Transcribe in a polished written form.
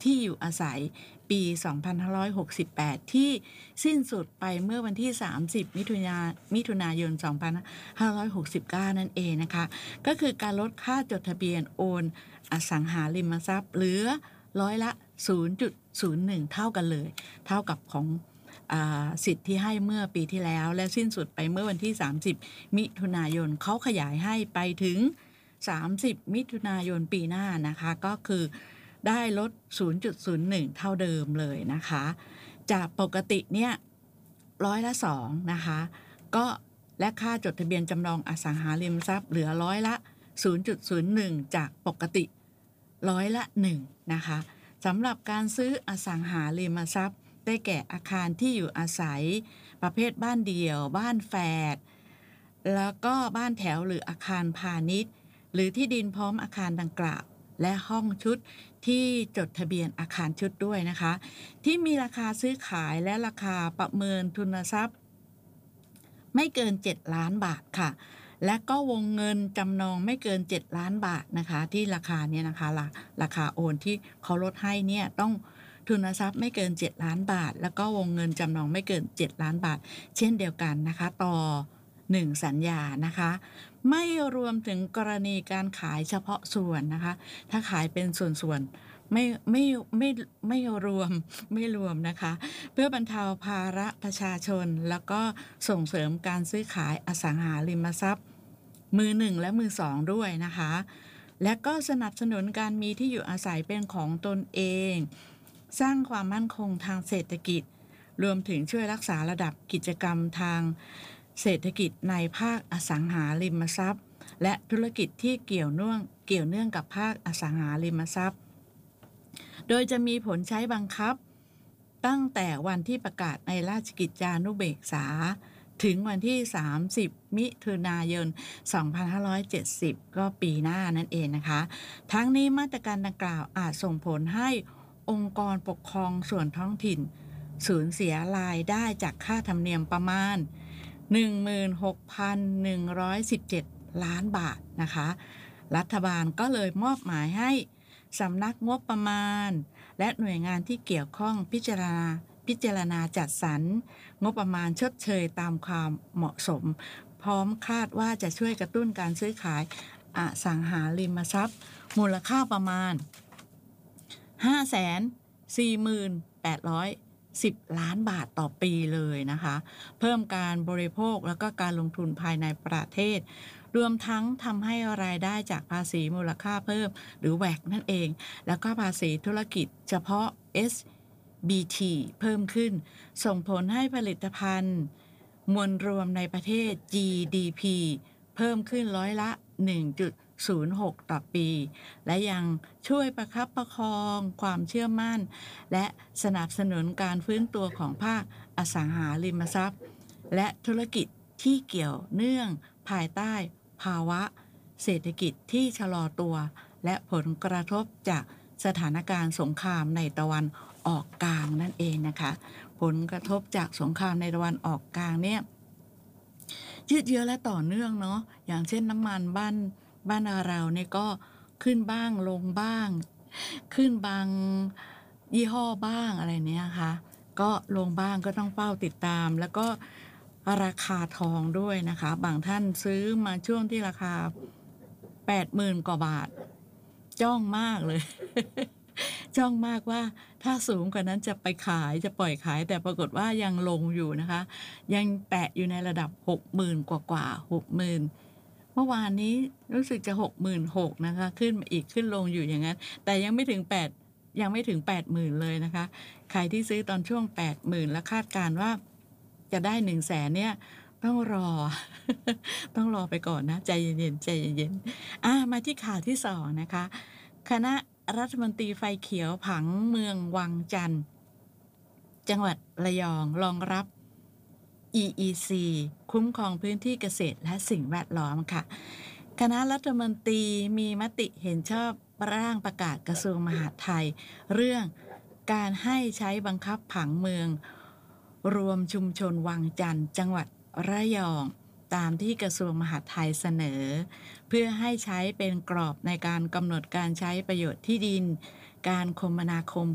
ที่อยู่อาศัยปี 2568 ที่สิ้นสุดไปเมื่อวันที่ 30 มิถุนายน 2569 นั่นเองนะคะก็คือการลดค่าจดทะเบียนโอนอสังหาริมทรัพย์เหลือร้อยละ 0.01 เท่ากันเลยเท่ากับของสิทธิ์ที่ให้เมื่อปีที่แล้วและสิ้นสุดไปเมื่อวันที่ 30 มิถุนายนเขาขยายให้ไปถึง 30 มิถุนายนปีหน้านะคะก็คือได้ลด 0.01 เท่าเดิมเลยนะคะจากปกติเนี่ยร้อยละ 2 นะคะก็และค่าจดทะเบียนจำนองอสังหาริมทรัพย์เหลือร้อยละ 0.01 จากปกติร้อยละ 1 นะคะสำหรับการซื้ออสังหาริมทรัพย์ได้แก่อาคารที่อยู่อาศัยประเภทบ้านเดี่ยวบ้านแฝดแล้วก็บ้านแถวหรืออาคารพาณิชย์หรือที่ดินพร้อมอาคารดังกล่าวและห้องชุดที่จดทะเบียนอาคารชุดด้วยนะคะที่มีราคาซื้อขายและราคาประเมินทุนทรัพย์ไม่เกิน7 ล้านบาทค่ะและก็วงเงินจำนองไม่เกิน7 ล้านบาทนะคะที่ราคาเนี่ยนะคะราคาโอนที่เขาลดให้เนี่ยต้องทุนทรัพย์ไม่เกิน7 ล้านบาทแล้วก็วงเงินจำนองไม่เกิน7 ล้านบาทเช่นเดียวกันนะคะต่อ1สัญญานะคะไม่รวมถึงกรณีการขายเฉพาะส่วนนะคะถ้าขายเป็นส่วนๆไม่รวมนะคะเพื่อบรรเทาภาระประชาชนแล้วก็ส่งเสริมการซื้อขายอสังหาริมทรัพย์มือหนึ่งและมือสองด้วยนะคะและก็สนับสนุนการมีที่อยู่อาศัยเป็นของตนเองสร้างความมั่นคงทางเศรษฐกิจรวมถึงช่วยรักษาระดับกิจกรรมทางเศรษฐกิจในภาคอสังหาริมทรัพย์และธุรกิจที่เกี่ยวเนื่องกับภาคอสังหาริมทรัพย์โดยจะมีผลใช้บังคับตั้งแต่วันที่ประกาศในราชกิจจานุเบกษาถึงวันที่ 30 มิถุนายน 2570 ก็ปีหน้านั่นเองนะคะทั้งนี้มาตรการดังกล่าวอาจส่งผลให้องค์กรปกครองส่วนท้องถิ่นสูญเสียรายได้จากค่าธรรมเนียมประมาณ 16,117 ล้านบาทนะคะรัฐบาลก็เลยมอบหมายให้สำนักงบประมาณและหน่วยงานที่เกี่ยวข้องพิจารณาจัดสรรงบประมาณชดเชยตามความเหมาะสมพร้อมคาดว่าจะช่วยกระตุ้นการซื้อขายอสังหาริมทรัพย์มูลค่าประมาณ 544,810 ล้านบาทต่อปีเลยนะคะเพิ่มการบริโภคแล้วก็การลงทุนภายในประเทศรวมทั้งทำให้รายได้จากภาษีมูลค่าเพิ่มหรือแวกนั่นเองแล้วก็ภาษีธุรกิจเฉพาะ SBT เพิ่มขึ้นส่งผลให้ผลิตภัณฑ์มวลรวมในประเทศ GDP เพิ่มขึ้นร้อยละ 1.06 ต่อปีและยังช่วยประคับประคองความเชื่อมั่นและสนับสนุนการฟื้นตัวของภาคอสังหาริมทรัพย์และธุรกิจที่เกี่ยวเนื่องภายใต้ภาวะเศรษฐกิจที่ชะลอตัวและผลกระทบจากสถานการณ์สงครามในตะวันออกกลางนั่นเองนะคะผลกระทบจากสงครามในตะวันออกกลางเนี่ยยืดเยื้อและต่อเนื่องเนาะอย่างเช่นน้ำมันบ้านเราเนี่ยก็ขึ้นบ้างลงบ้างขึ้นบางยี่ห้อบ้างอะไรเนี้ยค่ะก็ลงบ้างก็ต้องเฝ้าติดตามแล้วก็ราคาทองด้วยนะคะบางท่านซื้อมาช่วงที่ราคา 80,000 กว่าบาทจ้องมากเลย จ้องมากว่าถ้าสูงกว่านั้นจะไปขายจะปล่อยขายแต่ปรากฏว่ายังลงอยู่นะคะยังแตะอยู่ในระดับ 60,000 กว่า60,000เมื่อวานนี้รู้สึกจะ 66,000 นะคะขึ้นมาอีกขึ้นลงอยู่อย่างนั้นแต่ยังไม่ถึง 80,000 เลยนะคะใครที่ซื้อตอนช่วง 80,000 แล้วคาดการณ์ว่าจะได้ 100,000 เนี่ยต้องรอ ต้องรอไปก่อนนะใจเย็นๆมาที่ข่าวที่2นะคะคณะรัฐมนตรีไฟเขียวผังเมืองวังจันทร์จังหวัดระยองรองรับ EEC คุ้มครองพื้นที่เกษตรและสิ่งแวดล้อมค่ะคณะรัฐมนตรีมีมติเห็นชอบร่างประกาศกระทรวงมหาดไทยเรื่องการให้ใช้บังคับผังเมืองรวมชุมชนวังจันทร์จังหวัดระยองตามที่กระทรวงมหาดไทยเสนอเพื่อให้ใช้เป็นกรอบในการกำหนดการใช้ประโยชน์ที่ดินการคมนาคม